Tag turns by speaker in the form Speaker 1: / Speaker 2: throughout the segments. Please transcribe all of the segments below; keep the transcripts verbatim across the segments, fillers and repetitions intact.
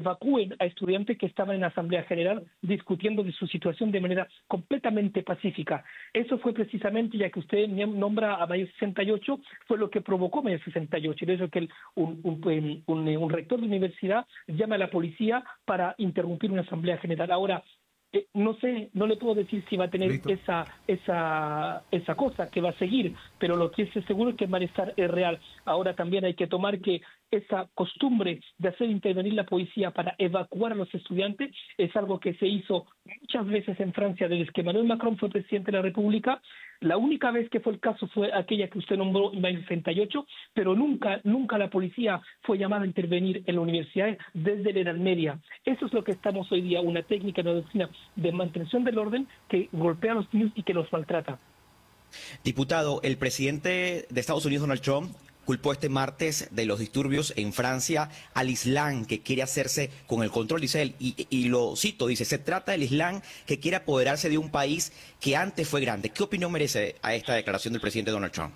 Speaker 1: evacúen a estudiantes que estaban en la Asamblea General discutiendo de su situación de manera completamente pacífica. Eso fue precisamente, ya que usted nombra a Mayo sesenta y ocho, fue lo que provocó Mayo sesenta y ocho. Y eso que el, un, un, un, un rector de universidad llama a la policía para interrumpir una Asamblea General. Ahora, Eh, no sé, no le puedo decir si va a tener esa, esa, esa cosa que va a seguir, pero lo que es seguro es que el malestar es real. Ahora también hay que tomar que esa costumbre de hacer intervenir la policía para evacuar a los estudiantes es algo que se hizo muchas veces en Francia desde que Emmanuel Macron fue presidente de la República. La única vez que fue el caso fue aquella que usted nombró en mayo sesenta y ocho, pero nunca, nunca la policía fue llamada a intervenir en la universidad desde la Edad Media. Eso es lo que estamos hoy día, una técnica, una doctrina de mantención del orden que golpea a los niños y que los maltrata.
Speaker 2: Diputado, el presidente de Estados Unidos, Donald Trump, culpó este martes de los disturbios en Francia al Islam que quiere hacerse con el control, dice él, y, y lo cito, dice, se trata del Islam que quiere apoderarse de un país que antes fue grande. ¿Qué opinión merece a esta declaración del presidente Donald Trump?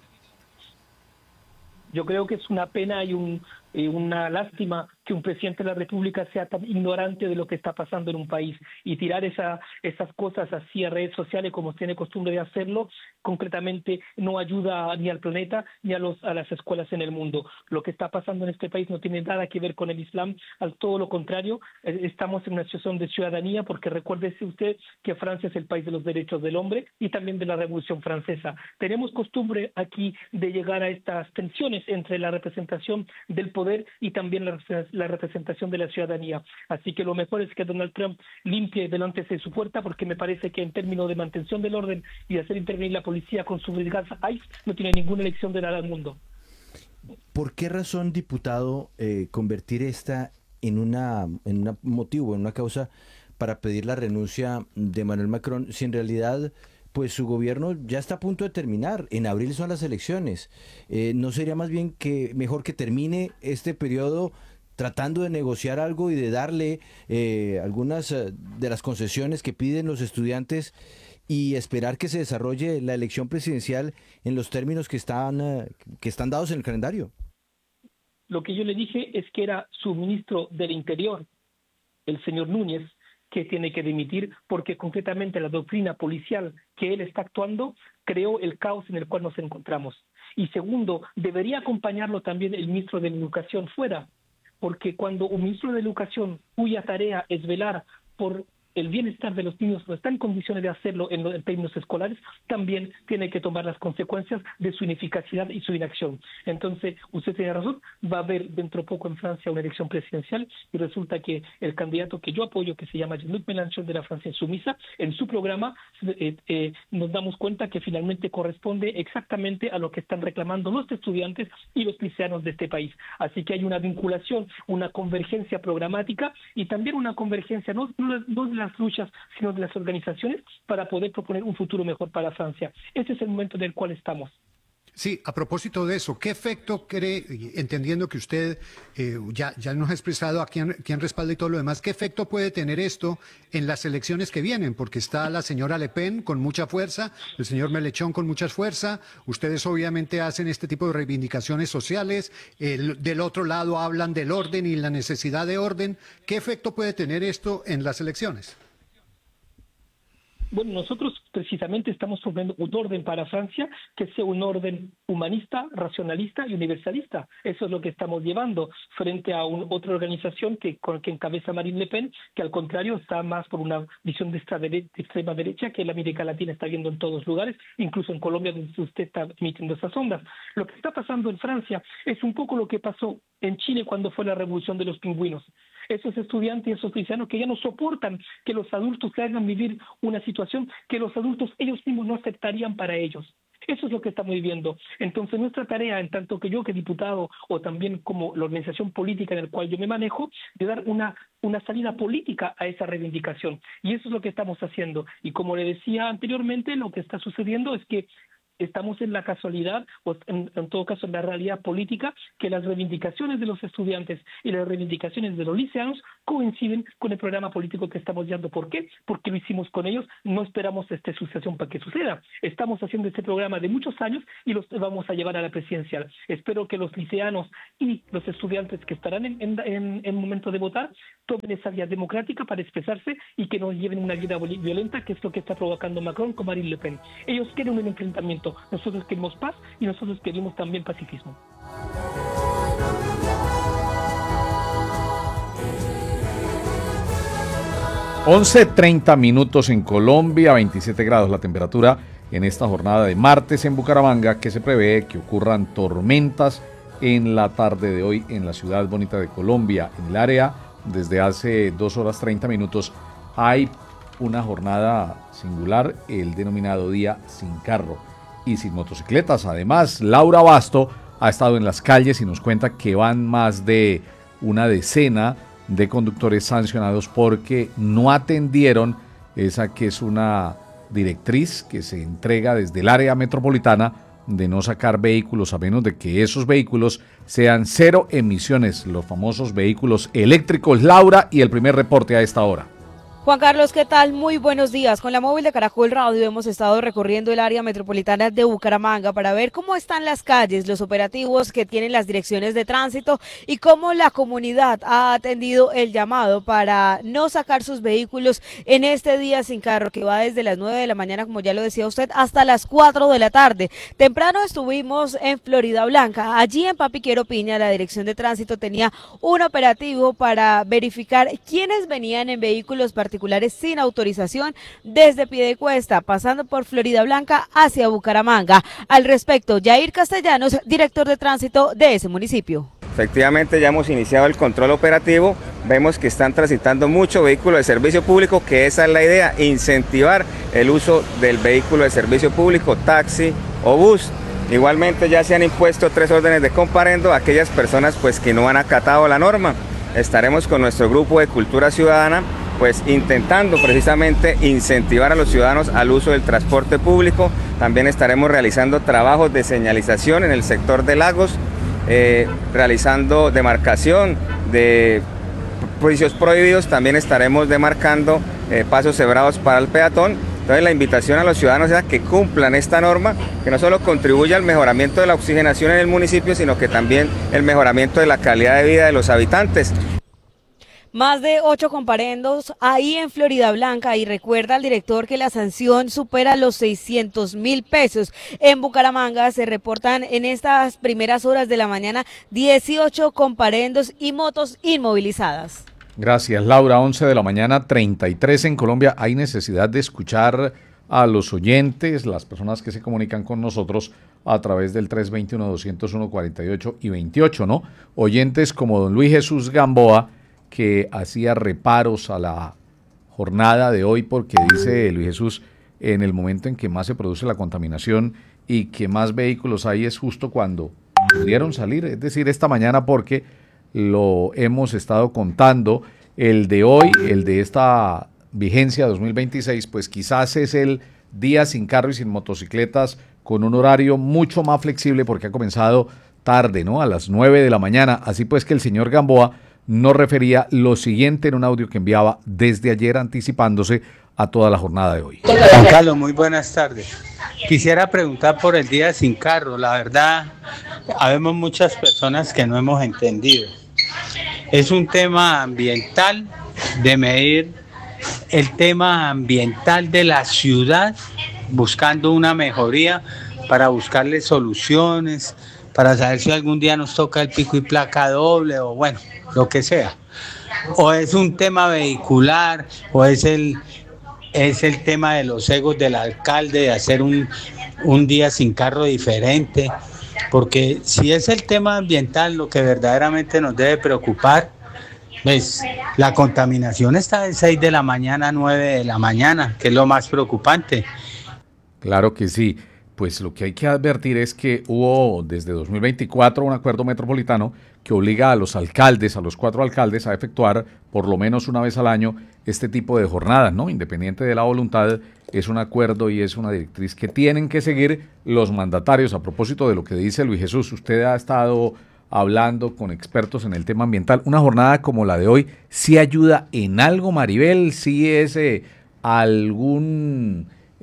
Speaker 1: Yo creo que es una pena y un, eh, una lástima que un presidente de la República sea tan ignorante de lo que está pasando en un país y tirar esa, esas cosas así a redes sociales como tiene costumbre de hacerlo, concretamente no ayuda ni al planeta ni a, los, a las escuelas en el mundo. Lo que está pasando en este país no tiene nada que ver con el Islam, al todo lo contrario, eh, estamos en una situación de ciudadanía porque recuérdese usted que Francia es el país de los derechos del hombre y también de la Revolución Francesa. Tenemos costumbre aquí de llegar a estas tensiones entre la representación del poder y también la, la representación de la ciudadanía. Así que lo mejor es que Donald Trump limpie delante de su puerta, porque me parece que en términos de mantención del orden y de hacer intervenir la policía con su brigada ICE no tiene ninguna elección de nada al mundo.
Speaker 3: ¿Por qué razón, diputado, eh, convertir esta en una en un motivo, en una causa para pedir la renuncia de Emmanuel Macron, si en realidad pues su gobierno ya está a punto de terminar? En abril son las elecciones. Eh, ¿No sería más bien que mejor que termine este periodo tratando de negociar algo y de darle eh, algunas eh, de las concesiones que piden los estudiantes y esperar que se desarrolle la elección presidencial en los términos que están, eh, que están dados en el calendario?
Speaker 1: Lo que yo le dije es que era su ministro del Interior, el señor Núñez, que tiene que dimitir, porque concretamente la doctrina policial que él está actuando creó el caos en el cual nos encontramos. Y segundo, debería acompañarlo también el ministro de Educación fuera, porque cuando un ministro de Educación cuya tarea es velar por el bienestar de los niños no está en condiciones de hacerlo en, en términos escolares, también tiene que tomar las consecuencias de su ineficacidad y su inacción. Entonces, usted tiene razón, va a haber dentro de poco en Francia una elección presidencial y resulta que el candidato que yo apoyo, que se llama Jean-Luc Mélenchon de la Francia Insumisa, en su programa eh, eh, nos damos cuenta que finalmente corresponde exactamente a lo que están reclamando los estudiantes y los liceanos de este país. Así que hay una vinculación, una convergencia programática y también una convergencia no, no, no de las luchas, sino de las organizaciones para poder proponer un futuro mejor para Francia. Ese es el momento en el cual estamos.
Speaker 4: Sí, a propósito de eso, ¿qué efecto cree, entendiendo que usted eh, ya, ya nos ha expresado a quién, quién respalda y todo lo demás, qué efecto puede tener esto en las elecciones que vienen? Porque está la señora Le Pen con mucha fuerza, el señor Mélenchon con mucha fuerza, ustedes obviamente hacen este tipo de reivindicaciones sociales, el, del otro lado hablan del orden y la necesidad de orden. ¿Qué efecto puede tener esto en las elecciones?
Speaker 1: Bueno, nosotros precisamente estamos proponiendo un orden para Francia que sea un orden humanista, racionalista y universalista. Eso es lo que estamos llevando frente a un, otra organización que, con, que encabeza Marine Le Pen, que al contrario está más por una visión de, esta de, de extrema derecha que la América Latina está viendo en todos lugares, incluso en Colombia donde usted está emitiendo esas ondas. Lo que está pasando en Francia es un poco lo que pasó en Chile cuando fue la revolución de los pingüinos. Esos estudiantes y esos cristianos que ya no soportan que los adultos le hagan vivir una situación que los adultos ellos mismos no aceptarían para ellos. Eso es lo que estamos viviendo. Entonces nuestra tarea, en tanto que yo que diputado o también como la organización política en la cual yo me manejo, de dar una, una salida política a esa reivindicación. Y eso es lo que estamos haciendo. Y como le decía anteriormente, lo que está sucediendo es que estamos en la casualidad, o en, en todo caso en la realidad política, que las reivindicaciones de los estudiantes y las reivindicaciones de los liceanos coinciden con el programa político que estamos llevando. ¿Por qué? Porque lo hicimos con ellos, no esperamos esta sucesión para que suceda. Estamos haciendo este programa de muchos años y los vamos a llevar a la presidencial. Espero que los liceanos y los estudiantes que estarán en, en, en, en momento de votar tomen esa vía democrática para expresarse y que no lleven una vida violenta, que es lo que está provocando Macron con Marine Le Pen. Ellos quieren un enfrentamiento, nosotros queremos paz y nosotros queremos también pacifismo.
Speaker 5: once treinta minutos en Colombia, veintisiete grados la temperatura en esta jornada de martes en Bucaramanga, que se prevé que ocurran tormentas en la tarde de hoy en la ciudad bonita de Colombia. En el área, desde hace dos horas treinta minutos, hay una jornada singular, el denominado Día Sin Carro y Sin Motocicletas. Además, Laura Basto ha estado en las calles y nos cuenta que van más de una decena de conductores sancionados porque no atendieron esa que es una directriz que se entrega desde el área metropolitana de no sacar vehículos a menos de que esos vehículos sean cero emisiones, los famosos vehículos eléctricos. Laura, y el primer reporte a esta hora.
Speaker 6: Juan Carlos, ¿qué tal? Muy buenos días. Con la móvil de Caracol Radio hemos estado recorriendo el área metropolitana de Bucaramanga para ver cómo están las calles, los operativos que tienen las direcciones de tránsito y cómo la comunidad ha atendido el llamado para no sacar sus vehículos en este día sin carro, que va desde las nueve de la mañana, como ya lo decía usted, hasta las cuatro de la tarde. Temprano estuvimos en Florida Blanca. Allí en Papiquero Piña, la dirección de tránsito tenía un operativo para verificar quiénes venían en vehículos particulares particulares sin autorización desde Piedecuesta, pasando por Florida Blanca hacia Bucaramanga. Al respecto, Jair Castellanos, director de tránsito de ese municipio.
Speaker 7: Efectivamente, ya hemos iniciado el control operativo, vemos que están transitando mucho vehículo de servicio público, que esa es la idea, incentivar el uso del vehículo de servicio público, taxi o bus. Igualmente ya se han impuesto tres órdenes de comparendo a aquellas personas pues que no han acatado la norma. Estaremos con nuestro grupo de Cultura Ciudadana pues intentando precisamente incentivar a los ciudadanos al uso del transporte público. También estaremos realizando trabajos de señalización en el sector de Lagos, eh, realizando demarcación de juicios prohibidos, también estaremos demarcando eh, pasos cebrados para el peatón. Entonces la invitación a los ciudadanos es a que cumplan esta norma, que no solo contribuye al mejoramiento de la oxigenación en el municipio, sino que también el mejoramiento de la calidad de vida de los habitantes.
Speaker 6: Más de ocho comparendos ahí en Florida Blanca, y recuerda al director que la sanción supera los seiscientos mil pesos. En Bucaramanga se reportan en estas primeras horas de la mañana dieciocho comparendos y motos inmovilizadas.
Speaker 5: Gracias, Laura. once de la mañana, treinta y tres en Colombia. Hay necesidad de escuchar a los oyentes, las personas que se comunican con nosotros a través del tres dos uno, dos cero uno, cuarenta y ocho y veintiocho, ¿no? Oyentes como don Luis Jesús Gamboa, que hacía reparos a la jornada de hoy porque dice Luis Jesús, en el momento en que más se produce la contaminación y que más vehículos hay es justo cuando pudieron salir, es decir, esta mañana, porque lo hemos estado contando, el de hoy, el de esta vigencia dos mil veintiséis, pues quizás es el día sin carro y sin motocicletas con un horario mucho más flexible porque ha comenzado tarde, ¿no? A las nueve de la mañana, así pues que el señor Gamboa nos refería lo siguiente en un audio que enviaba desde ayer anticipándose a toda la jornada de hoy.
Speaker 8: Juan Carlos, muy buenas tardes. Quisiera preguntar por el día sin carro. La verdad, habemos muchas personas que no hemos entendido. Es un tema ambiental, de medir el tema ambiental de la ciudad, buscando una mejoría para buscarle soluciones, para saber si algún día nos toca el pico y placa doble o bueno, lo que sea. O es un tema vehicular, o es el, es el tema de los egos del alcalde de hacer un, un día sin carro diferente. Porque si es el tema ambiental lo que verdaderamente nos debe preocupar, pues la contaminación está de seis de la mañana a nueve de la mañana, que es lo más preocupante.
Speaker 5: Claro que sí. Pues lo que hay que advertir es que hubo desde dos mil veinticuatro un acuerdo metropolitano que obliga a los alcaldes, a los cuatro alcaldes, a efectuar por lo menos una vez al año este tipo de jornadas, ¿no? Independiente de la voluntad, es un acuerdo y es una directriz que tienen que seguir los mandatarios. A propósito de lo que dice Luis Jesús, usted ha estado hablando con expertos en el tema ambiental. Una jornada como la de hoy, ¿sí ayuda en algo, Maribel? ¿Sí es eh, algún... Eh,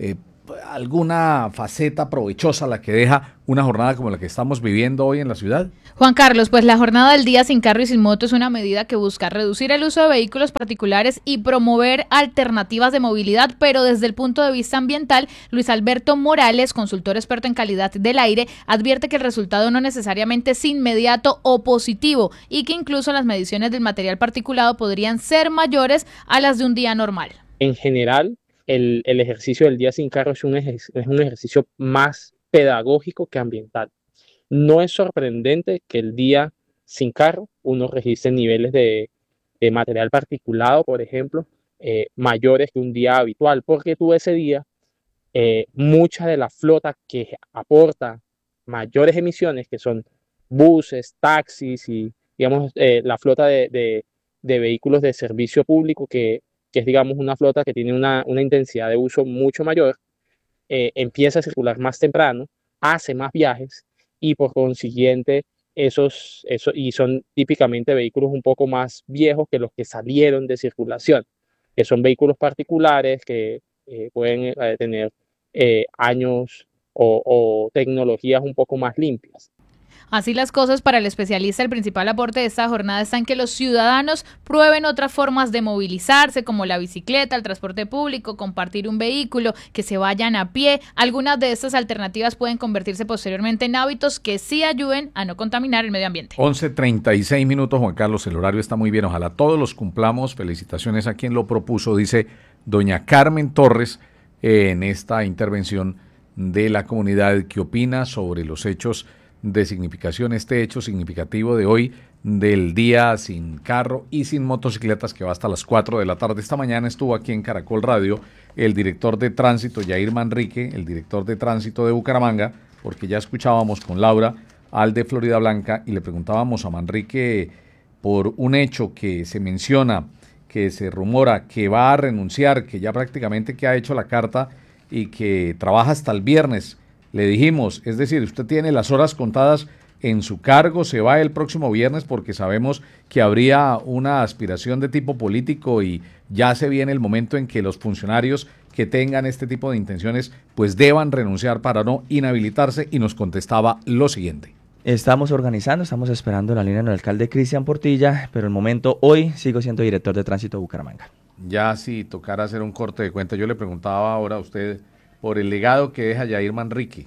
Speaker 5: alguna faceta provechosa la que deja una jornada como la que estamos viviendo hoy en la ciudad?
Speaker 9: Juan Carlos, pues la jornada del día sin carro y sin moto es una medida que busca reducir el uso de vehículos particulares y promover alternativas de movilidad, pero desde el punto de vista ambiental, Luis Alberto Morales, consultor experto en calidad del aire, advierte que el resultado no necesariamente es inmediato o positivo y que incluso las mediciones del material particulado podrían ser mayores a las de un día normal.
Speaker 10: En general, el, el ejercicio del día sin carro es un, ejercicio, es un ejercicio más pedagógico que ambiental. No es sorprendente que el día sin carro uno registre niveles de, de material particulado, por ejemplo, eh, mayores que un día habitual, porque tú ese día, eh, mucha de la flota que aporta mayores emisiones, que son buses, taxis y, digamos, eh, la flota de, de, de vehículos de servicio público, que, que es, digamos, una flota que tiene una, una intensidad de uso mucho mayor, eh, empieza a circular más temprano, hace más viajes, y por consiguiente esos, esos y son típicamente vehículos un poco más viejos que los que salieron de circulación, que son vehículos particulares que eh, pueden eh, tener eh, años o, o tecnologías un poco más limpias.
Speaker 9: Así las cosas, para el especialista, el principal aporte de esta jornada está en que los ciudadanos prueben otras formas de movilizarse, como la bicicleta, el transporte público, compartir un vehículo, que se vayan a pie. Algunas de estas alternativas pueden convertirse posteriormente en hábitos que sí ayuden a no contaminar el medio ambiente.
Speaker 5: once treinta y seis minutos, Juan Carlos, el horario está muy bien. Ojalá todos los cumplamos. Felicitaciones a quien lo propuso, dice doña Carmen Torres, eh, en esta intervención de la comunidad que opina sobre los hechos de significación, este hecho significativo de hoy del día sin carro y sin motocicletas, que va hasta las cuatro de la tarde. Esta mañana estuvo aquí en Caracol Radio el director de tránsito, Yair Manrique, el director de tránsito de Bucaramanga, porque ya escuchábamos con Laura al de Florida Blanca y le preguntábamos a Manrique por un hecho que se menciona, que se rumora que va a renunciar, que ya prácticamente que ha hecho la carta y que trabaja hasta el viernes. Le dijimos, es decir, usted tiene las horas contadas en su cargo, se va el próximo viernes porque sabemos que habría una aspiración de tipo político y ya se viene el momento en que los funcionarios que tengan este tipo de intenciones pues deban renunciar para no inhabilitarse, y nos contestaba lo siguiente.
Speaker 11: Estamos organizando, estamos esperando la línea del alcalde Cristian Portilla, pero el momento hoy sigo siendo director de tránsito de Bucaramanga.
Speaker 5: Ya si tocara hacer un corte de cuenta, yo le preguntaba ahora a usted por el legado que deja Yair Manrique,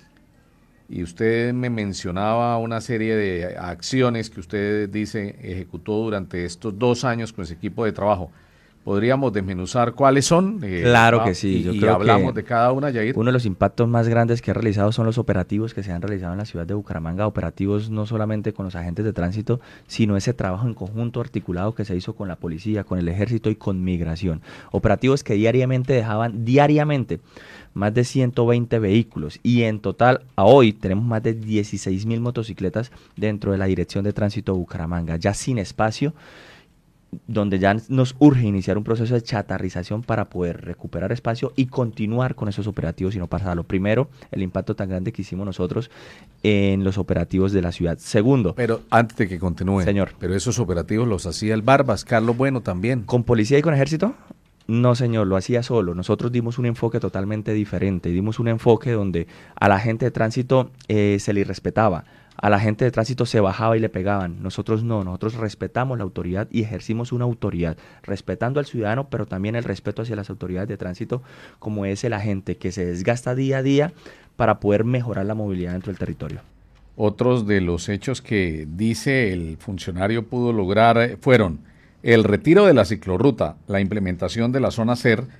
Speaker 5: y usted me mencionaba una serie de acciones que usted dice ejecutó durante estos dos años con ese equipo de trabajo. ¿Podríamos desmenuzar cuáles son? Eh,
Speaker 11: claro que sí.
Speaker 5: Y,
Speaker 11: yo
Speaker 5: y
Speaker 11: creo
Speaker 5: hablamos
Speaker 11: que
Speaker 5: de cada una, Yair.
Speaker 11: Uno de los impactos más grandes que ha realizado son los operativos que se han realizado en la ciudad de Bucaramanga, operativos no solamente con los agentes de tránsito, sino ese trabajo en conjunto articulado que se hizo con la policía, con el ejército y con migración. Operativos que diariamente dejaban, diariamente, más de ciento veinte vehículos, y en total a hoy tenemos más de dieciséis mil motocicletas dentro de la Dirección de Tránsito de Bucaramanga, ya sin espacio, donde ya nos urge iniciar un proceso de chatarrización para poder recuperar espacio y continuar con esos operativos y no pasarlo. Primero, el impacto tan grande que hicimos nosotros en los operativos de la ciudad. Segundo.
Speaker 5: Pero antes de que continúe.
Speaker 11: Señor.
Speaker 5: Pero esos operativos los hacía el Barbas, Carlos Bueno también.
Speaker 11: ¿Con policía y con ejército? No, señor, lo hacía solo. Nosotros dimos un enfoque totalmente diferente. Dimos un enfoque donde a la gente de tránsito eh, se le irrespetaba. A la gente de tránsito se bajaba y le pegaban. Nosotros no, nosotros respetamos la autoridad y ejercimos una autoridad, respetando al ciudadano, pero también el respeto hacia las autoridades de tránsito, como es el agente que se desgasta día a día para poder mejorar la movilidad dentro del territorio.
Speaker 5: Otros de los hechos que dice el funcionario pudo lograr fueron el retiro de la ciclorruta, la implementación de la zona C E R,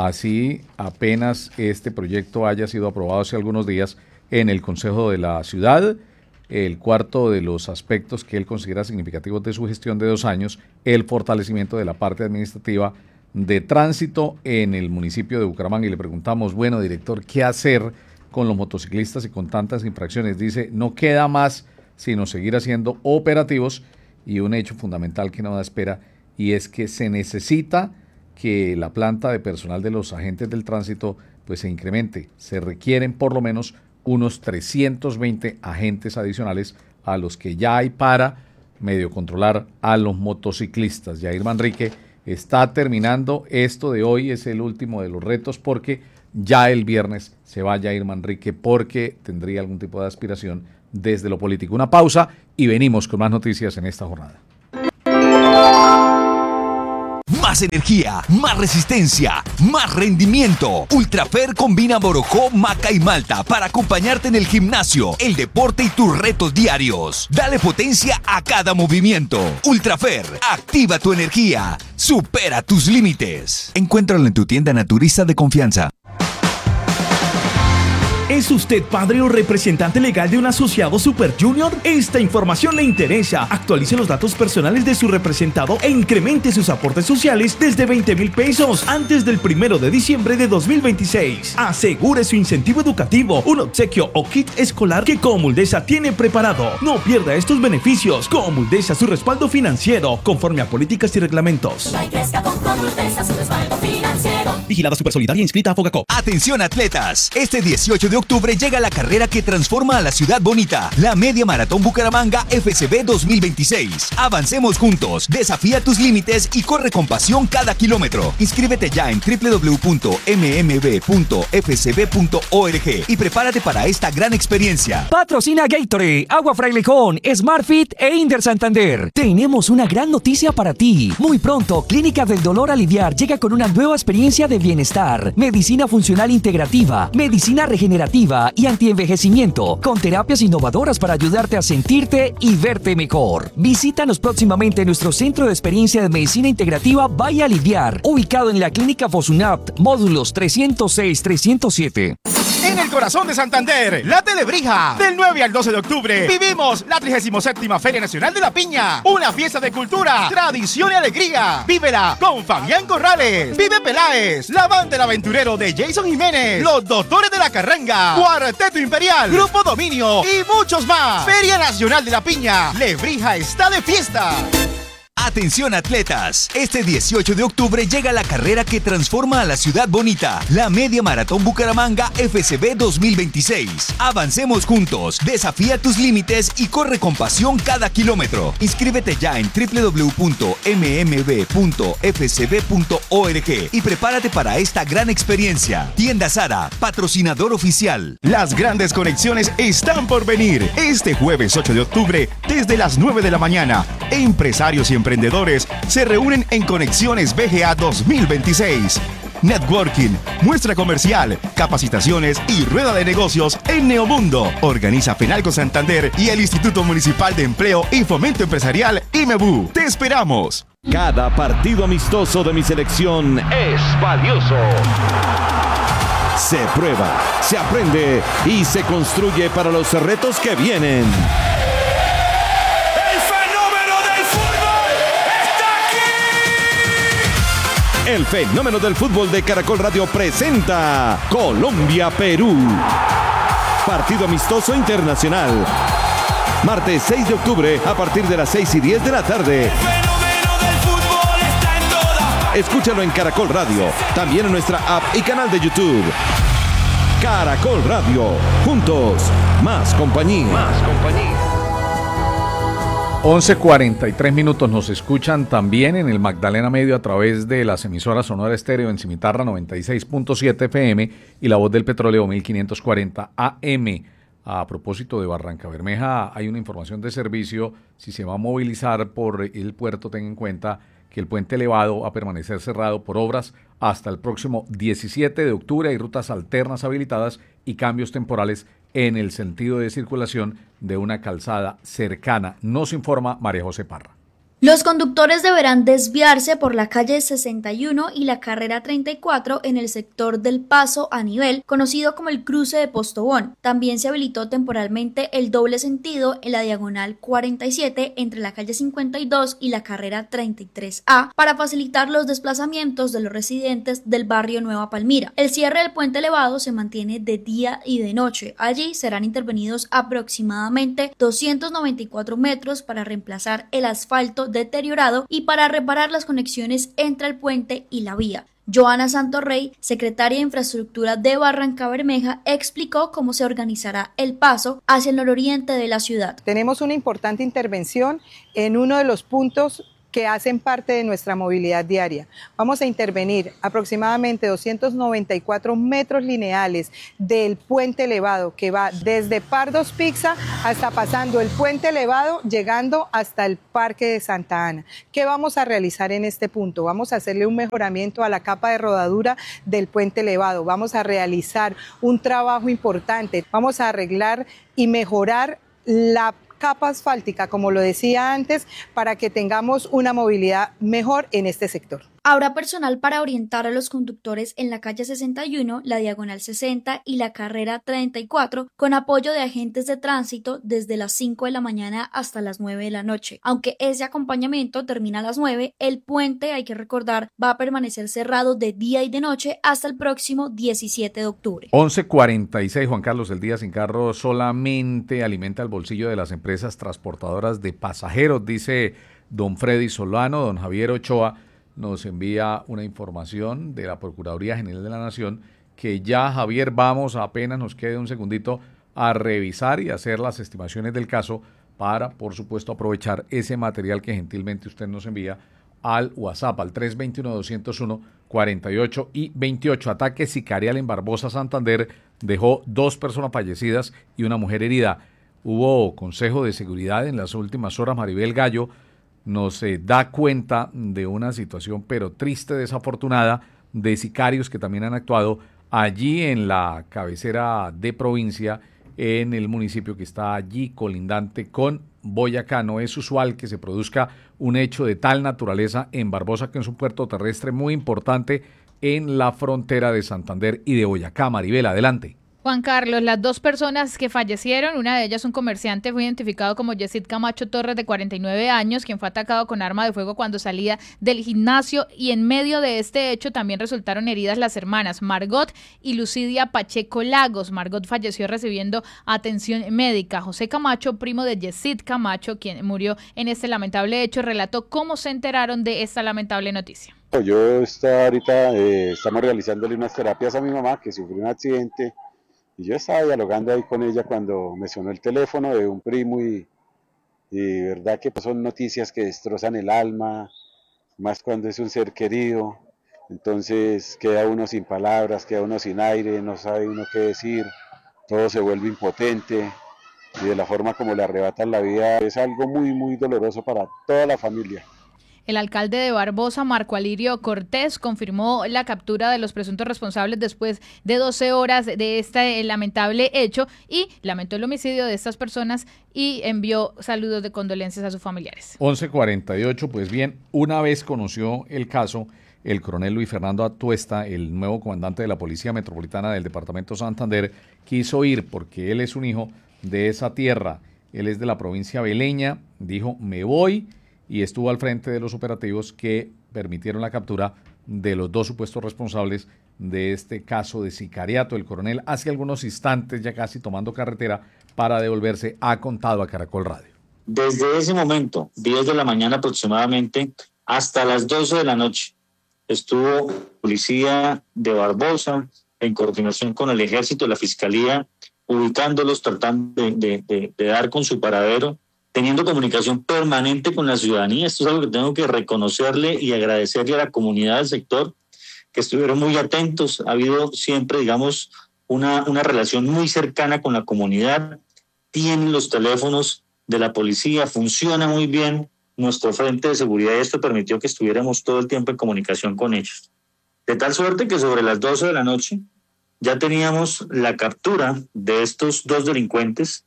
Speaker 5: así apenas este proyecto haya sido aprobado hace algunos días en el Consejo de la Ciudad. El cuarto de los aspectos que él considera significativos de su gestión de dos años, el fortalecimiento de la parte administrativa de tránsito en el municipio de Bucaramanga. Y le preguntamos, bueno, director, ¿qué hacer con los motociclistas y con tantas infracciones? Dice, no queda más sino seguir haciendo operativos, y un hecho fundamental que no da espera, y es que se necesita que la planta de personal de los agentes del tránsito pues se incremente. Se requieren por lo menos unos trescientos veinte agentes adicionales a los que ya hay para medio controlar a los motociclistas. Yair Manrique está terminando esto de hoy, es el último de los retos porque ya el viernes se vaya Irma Manrique porque tendría algún tipo de aspiración desde lo político. Una pausa y venimos con más noticias en esta jornada.
Speaker 12: Más energía, más resistencia, más rendimiento. Ultrafer combina Borojó, maca y malta para acompañarte en el gimnasio, el deporte y tus retos diarios. Dale potencia a cada movimiento. Ultrafer, activa tu energía. Supera tus límites. Encuéntralo en tu tienda naturista de confianza.
Speaker 13: ¿Es usted padre o representante legal de un asociado Super Junior? Esta información le interesa. Actualice los datos personales de su representado e incremente sus aportes sociales desde veinte mil pesos antes del primero de diciembre de dos mil veintiséis. Asegure su incentivo educativo, un obsequio o kit escolar que Comuldesa tiene preparado. No pierda estos beneficios. Comuldesa, su respaldo financiero, conforme a políticas y reglamentos. Vigilada Supersolidaria inscrita a Fogacop.
Speaker 12: Atención atletas, este dieciocho de octubre llega la carrera que transforma a la ciudad bonita, la Media Maratón Bucaramanga F C B dos mil veintiséis. Avancemos juntos, desafía tus límites y corre con pasión cada kilómetro. Inscríbete ya en doble u doble u doble u punto m m b punto f c b punto org y prepárate para esta gran experiencia.
Speaker 14: Patrocina Gatorade, Agua Frailejón, Smartfit e Inder Santander. Tenemos una gran noticia para ti. Muy pronto, Clínica del Dolor Aliviar llega con una nueva experiencia de bienestar, medicina funcional integrativa, medicina regenerativa y antienvejecimiento, con terapias innovadoras para ayudarte a sentirte y verte mejor. Visítanos próximamente en nuestro Centro de Experiencia de Medicina Integrativa Vaya Aliviar, ubicado en la Clínica Fosunapt, módulos trescientos seis trescientos siete.
Speaker 15: En el corazón de Santander, la Telebrija. Del nueve al doce de octubre, vivimos la trigésima séptima Feria Nacional de la Piña. Una fiesta de cultura, tradición y alegría. Vívela con Fabián Corrales, Vive Peláez, la banda del aventurero de Jason Jiménez, los Doctores de la Carranga, Cuarteto Imperial, Grupo Dominio y muchos más. Feria Nacional de la Piña. Lebrija está de fiesta.
Speaker 12: Atención atletas, este dieciocho de octubre llega la carrera que transforma a la ciudad bonita, la Media Maratón Bucaramanga F C B dos mil veintiséis. Avancemos juntos, desafía tus límites y corre con pasión cada kilómetro. Inscríbete ya en doble u doble u doble u punto m m b punto f c b punto org y prepárate para esta gran experiencia. Tienda Sara, patrocinador oficial.
Speaker 15: Las grandes conexiones están por venir. Este jueves ocho de octubre, desde las nueve de la mañana, empresarios y empresarios emprendedores se reúnen en Conexiones B G A dos mil veintiséis. Networking, muestra comercial, capacitaciones y rueda de negocios en Neomundo. Organiza Fenalco Santander y el Instituto Municipal de Empleo y Fomento Empresarial I M E B U. ¡Te esperamos!
Speaker 16: Cada partido amistoso de mi selección es valioso. Se prueba, se aprende y se construye para los retos que vienen. El fenómeno del fútbol de Caracol Radio presenta Colombia-Perú. Partido amistoso internacional. Martes seis de octubre a partir de las seis y diez de la tarde. El fenómeno del fútbol está en toda. Escúchalo en Caracol Radio, también en nuestra app y canal de YouTube. Caracol Radio, juntos, más compañía. Más compañía.
Speaker 5: once cuarenta y tres minutos, nos escuchan también en el Magdalena Medio a través de las emisoras Sonora Estéreo en Cimitarra noventa y seis punto siete F M y La Voz del Petróleo mil quinientos cuarenta A M. A propósito de Barranca Bermeja, hay una información de servicio. Si se va a movilizar por el puerto, ten en cuenta que el puente elevado va a permanecer cerrado por obras hasta el próximo diecisiete de octubre. Hay rutas alternas habilitadas y cambios temporales en el sentido de circulación de una calzada cercana. Nos informa María José Parra.
Speaker 17: Los conductores deberán desviarse por la calle sesenta y uno y la carrera treinta y cuatro en el sector del paso a nivel, conocido como el cruce de Postobón. También se habilitó temporalmente el doble sentido en la diagonal cuarenta y siete entre la calle cincuenta y dos y la carrera treinta y tres A para facilitar los desplazamientos de los residentes del barrio Nueva Palmira. El cierre del puente elevado se mantiene de día y de noche. Allí serán intervenidos aproximadamente doscientos noventa y cuatro metros para reemplazar el asfalto deteriorado y para reparar las conexiones entre el puente y la vía. Joana Santorrey, secretaria de Infraestructura de Barranca Bermeja, explicó cómo se organizará el paso hacia el nororiente de la ciudad.
Speaker 18: Tenemos una importante intervención en uno de los puntos que hacen parte de nuestra movilidad diaria. Vamos a intervenir aproximadamente doscientos noventa y cuatro metros lineales del puente elevado que va desde Pardos Pizza hasta pasando el puente elevado, llegando hasta el Parque de Santa Ana. ¿Qué vamos a realizar en este punto? Vamos a hacerle un mejoramiento a la capa de rodadura del puente elevado. Vamos a realizar un trabajo importante. Vamos a arreglar y mejorar la capa asfáltica, como lo decía antes, para que tengamos una movilidad mejor en este sector.
Speaker 17: Habrá personal para orientar a los conductores en la calle sesenta y uno, la diagonal sesenta y la carrera treinta y cuatro, con apoyo de agentes de tránsito desde las cinco de la mañana hasta las nueve de la noche. Aunque ese acompañamiento termina a las nueve, el puente, hay que recordar, va a permanecer cerrado de día y de noche hasta el próximo diecisiete de octubre.
Speaker 5: once cuarenta y seis, Juan Carlos, el día sin carro solamente alimenta el bolsillo de las empresas transportadoras de pasajeros, dice don Freddy Solano. Don Javier Ochoa nos envía una información de la Procuraduría General de la Nación que ya, Javier, vamos, apenas nos quede un segundito, a revisar y hacer las estimaciones del caso para, por supuesto, aprovechar ese material que gentilmente usted nos envía al WhatsApp, al tres dos uno, dos cero uno, cuarenta y ocho y veintiocho. Ataque sicarial en Barbosa, Santander, dejó dos personas fallecidas y una mujer herida. Hubo consejo de seguridad en las últimas horas. Maribel Gallo nos eh, da cuenta de una situación pero triste, desafortunada, de sicarios que también han actuado allí en la cabecera de provincia, en el municipio que está allí colindante con Boyacá. No es usual que se produzca un hecho de tal naturaleza en Barbosa, que es un puerto terrestre muy importante en la frontera de Santander y de Boyacá. Maribel, adelante.
Speaker 9: Juan Carlos, las dos personas que fallecieron, una de ellas un comerciante, fue identificado como Yesid Camacho Torres, de cuarenta y nueve años, quien fue atacado con arma de fuego cuando salía del gimnasio, y en medio de este hecho también resultaron heridas las hermanas Margot y Lucidia Pacheco Lagos. Margot falleció recibiendo atención médica. José Camacho, primo de Yesid Camacho, quien murió en este lamentable hecho, relató cómo se enteraron de esta lamentable noticia.
Speaker 19: Yo está ahorita eh, estamos realizándole unas terapias a mi mamá, que sufrió un accidente. Y yo estaba dialogando ahí con ella cuando me sonó el teléfono de un primo y, y verdad que pues son noticias que destrozan el alma, más cuando es un ser querido. Entonces queda uno sin palabras, queda uno sin aire, no sabe uno qué decir, todo se vuelve impotente y de la forma como le arrebatan la vida es algo muy muy doloroso para toda la familia.
Speaker 9: El alcalde de Barbosa, Marco Alirio Cortés, confirmó la captura de los presuntos responsables después de doce horas de este lamentable hecho y lamentó el homicidio de estas personas y envió saludos de condolencias a sus familiares.
Speaker 5: once cuarenta y ocho, pues bien, una vez conoció el caso, el coronel Luis Fernando Atuesta, el nuevo comandante de la Policía Metropolitana del Departamento Santander, quiso ir porque él es un hijo de esa tierra, él es de la provincia beleña, dijo, me voy, y estuvo al frente de los operativos que permitieron la captura de los dos supuestos responsables de este caso de sicariato. El coronel hace algunos instantes, ya casi tomando carretera para devolverse, ha contado a Caracol Radio.
Speaker 20: Desde ese momento, diez de la mañana aproximadamente, hasta las doce de la noche, estuvo policía de Barbosa en coordinación con el ejército y la fiscalía, ubicándolos, tratando de, de, de, de dar con su paradero, teniendo comunicación permanente con la ciudadanía. Esto es algo que tengo que reconocerle y agradecerle a la comunidad del sector, que estuvieron muy atentos. Ha habido siempre, digamos, una, una relación muy cercana con la comunidad. Tienen los teléfonos de la policía, funciona muy bien nuestro frente de seguridad y esto permitió que estuviéramos todo el tiempo en comunicación con ellos. De tal suerte que sobre las doce de la noche ya teníamos la captura de estos dos delincuentes,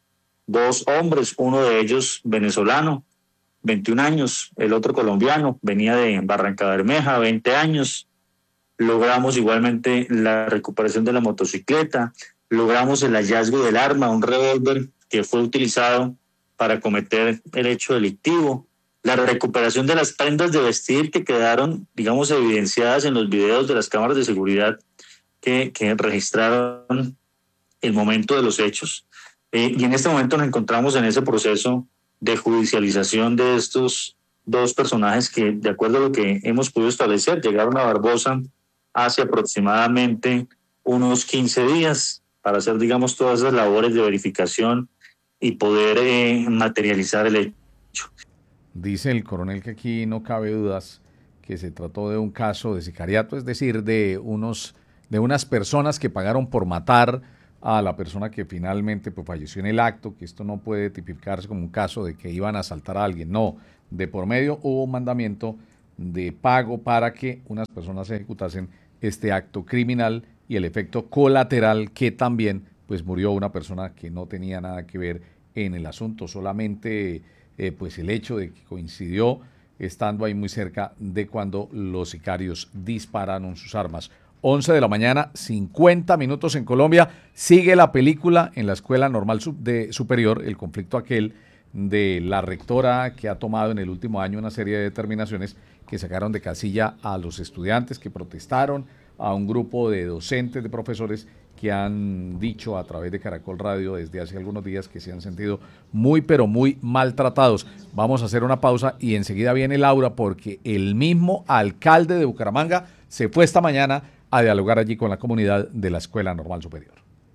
Speaker 20: dos hombres, uno de ellos venezolano, veintiún años, el otro colombiano, venía de Barranca Bermeja, veinte años. Logramos igualmente la recuperación de la motocicleta, logramos el hallazgo del arma, un revólver que fue utilizado para cometer el hecho delictivo, la recuperación de las prendas de vestir que quedaron, digamos, evidenciadas en los videos de las cámaras de seguridad que, que registraron el momento de los hechos. Eh, y en este momento nos encontramos en ese proceso de judicialización de estos dos personajes que, de acuerdo a lo que hemos podido establecer, llegaron a Barbosa hace aproximadamente unos quince días para hacer, digamos, todas esas labores de verificación y poder eh, materializar el hecho.
Speaker 5: Dice el coronel que aquí no cabe dudas que se trató de un caso de sicariato, es decir, de unos de unas personas que pagaron por matar a la persona que finalmente pues, falleció en el acto, que esto no puede tipificarse como un caso de que iban a asaltar a alguien, no, de por medio hubo un mandamiento de pago para que unas personas ejecutasen este acto criminal y el efecto colateral que también pues murió una persona que no tenía nada que ver en el asunto, solamente eh, pues el hecho de que coincidió estando ahí muy cerca de cuando los sicarios dispararon sus armas. once de la mañana, cincuenta minutos en Colombia. Sigue la película en la Escuela Normal de Superior, el conflicto aquel de la rectora que ha tomado en el último año una serie de determinaciones que sacaron de casilla a los estudiantes que protestaron, a un grupo de docentes, de profesores que han dicho a través de Caracol Radio desde hace algunos días que se han sentido muy pero muy maltratados. Vamos a hacer una pausa y enseguida viene Laura porque el mismo alcalde de Bucaramanga se fue esta mañana a dialogar allí con la comunidad de la Escuela Normal Superior.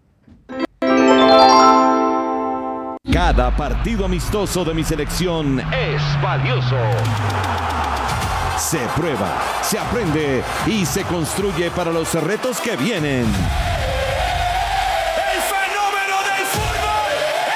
Speaker 16: Cada partido amistoso de mi selección es valioso. Se prueba, se aprende y se construye para los retos que vienen.
Speaker 21: ¡El fenómeno del fútbol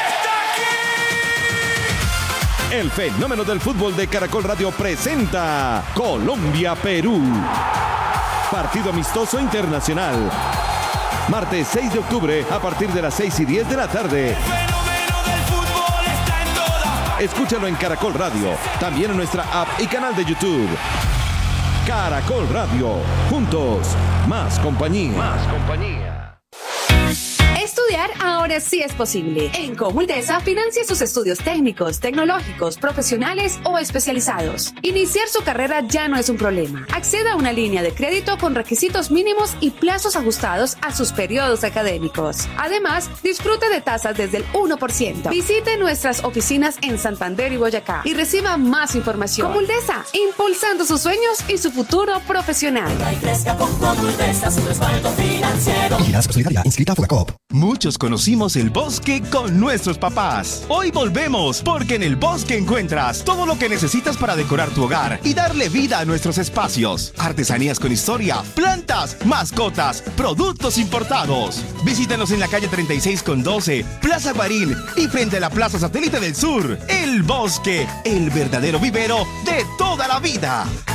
Speaker 21: está aquí!
Speaker 16: El fenómeno del fútbol de Caracol Radio presenta Colombia-Perú. Partido amistoso internacional. Martes seis de octubre a partir de las seis y diez de la tarde.
Speaker 21: El fenómeno del fútbol está en toda.
Speaker 16: Escúchalo en Caracol Radio, también en nuestra app y canal de YouTube. Caracol Radio, juntos, más compañía.
Speaker 21: Más compañía.
Speaker 22: Estudiar ahora sí es posible. En Comuldesa financia sus estudios técnicos, tecnológicos, profesionales o especializados. Iniciar su carrera ya no es un problema. Acceda a una línea de crédito con requisitos mínimos y plazos ajustados a sus periodos académicos. Además, disfrute de tasas desde el uno por ciento. Visite nuestras oficinas en Santander y Boyacá y reciba más información. Comuldesa, impulsando sus sueños y su futuro profesional.
Speaker 15: Vigilanza Solidaria, inscrita a Fugacop. Muchos conocimos el bosque con nuestros papás. Hoy volvemos, porque en el bosque encuentras todo lo que necesitas para decorar tu hogar y darle vida a nuestros espacios. Artesanías con historia, plantas, mascotas, productos importados. Visítanos en la calle treinta y seis con doce, Plaza Guarín y frente a la Plaza Satélite del Sur. El bosque, el verdadero vivero de toda la vida.